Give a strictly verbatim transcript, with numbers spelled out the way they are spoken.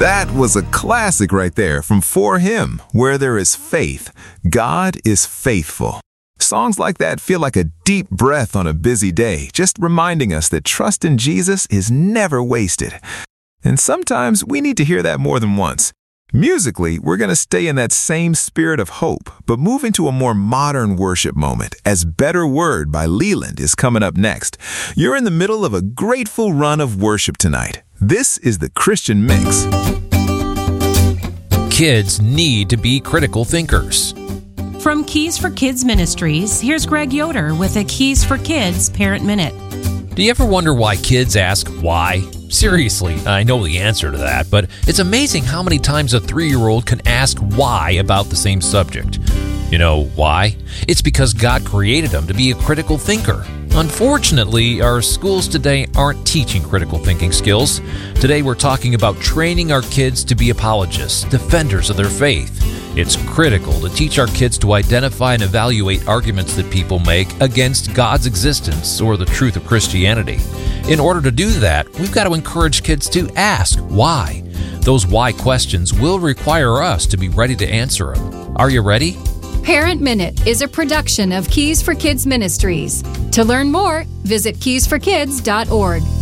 That was a classic right there from For Him, Where There Is Faith. God is faithful. Songs like that feel like a deep breath on a busy day, just reminding us that trust in Jesus is never wasted. And sometimes we need to hear that more than once. Musically, we're going to stay in that same spirit of hope, but move into a more modern worship moment as Better Word by Leland is coming up next. You're in the middle of a grateful run of worship tonight. This is the Christian Mix. Kids need to be critical thinkers. From Keys for Kids Ministries, here's Greg Yoder with a Keys for Kids Parent Minute. Do you ever wonder why kids ask why? Seriously, I know the answer to that, but it's amazing how many times a three-year-old can ask why about the same subject. You know why? It's because God created them to be a critical thinker. Unfortunately, our schools today aren't teaching critical thinking skills. Today we're talking about training our kids to be apologists, defenders of their faith. It's critical to teach our kids to identify and evaluate arguments that people make against God's existence or the truth of Christianity. In order to do that, we've got to encourage kids to ask why. Those why questions will require us to be ready to answer them. Are you ready? Parent Minute is a production of Keys for Kids Ministries. To learn more, visit keys for kids dot org.